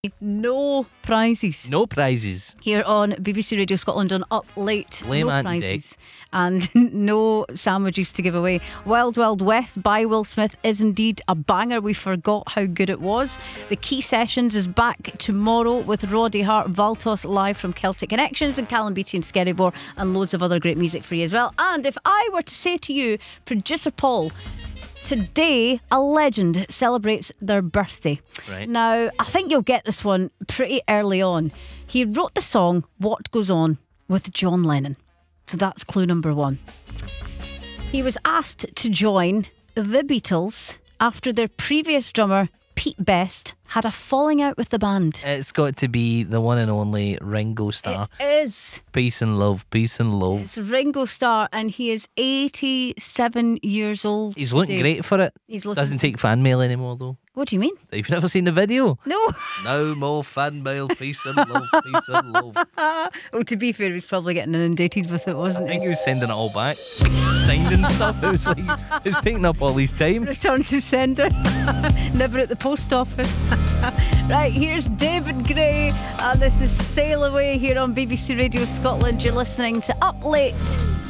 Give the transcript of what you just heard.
No prizes. No prizes. Here on BBC Radio Scotland on Up Late. Blame no Ant prizes. And no sandwiches to give away. Wild Wild West by Will Smith is indeed a banger. We forgot how good it was. The Key Sessions is back tomorrow with Roddy Hart, Valtos live from Celtic Connections, and Callum Beattie and Skerrybore, and loads of other great music for you as well. And if I were to say to you, Producer Paul, today a legend celebrates their birthday. Right. Now, I think you'll get this one pretty early on. He wrote the song What Goes On with John Lennon. So that's clue number one. He was asked to join the Beatles after their previous drummer, Pete Best, had a falling out with the band. It's got to be the one and only Ringo Starr. It is. Peace and love, peace and love. It's Ringo Starr, and he is 87 years old. He's looking today. great for it. He's looking. Doesn't take fan mail anymore though. What do you mean? You've never seen the video? No. No more fan mail, peace and love, peace and love. Oh, to be fair, he was probably getting inundated with it, I wasn't think he? he was sending it all back. Signed and stuff. It was like, it was taking up all his time. Return to sender. Never at the post office. Right, here's David Gray, and this is Sail Away here on BBC Radio Scotland. You're listening to Up Late.